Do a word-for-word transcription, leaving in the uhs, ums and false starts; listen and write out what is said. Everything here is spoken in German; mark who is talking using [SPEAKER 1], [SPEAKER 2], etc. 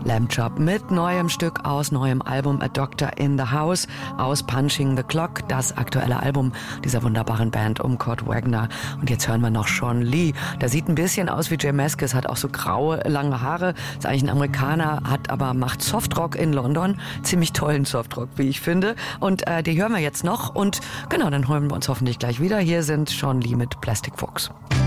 [SPEAKER 1] Lamb Chop mit neuem Stück aus neuem Album A Doctor in the House aus Punching the Clock, das aktuelle Album dieser wunderbaren Band um Kurt Wagner. Und jetzt hören wir noch Sean Lee. Der sieht ein bisschen aus wie Jay Mascis, hat auch so graue, lange Haare. Ist eigentlich ein Amerikaner, hat aber macht Softrock in London. Ziemlich tollen Softrock, wie ich finde. Und äh, die hören wir jetzt noch. Und genau, dann holen wir uns hoffentlich gleich wieder. Hier sind Sean Lee mit Plastic Folks.